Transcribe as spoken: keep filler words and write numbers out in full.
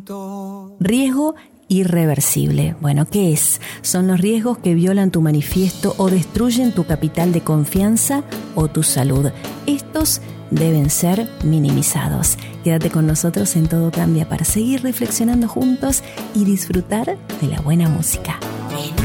Riesgo irreversible. Bueno, ¿qué es? Son los riesgos que violan tu manifiesto o destruyen tu capital de confianza o tu salud. Estos deben ser minimizados. Quédate con nosotros en Todo Cambia para seguir reflexionando juntos y disfrutar de la buena música.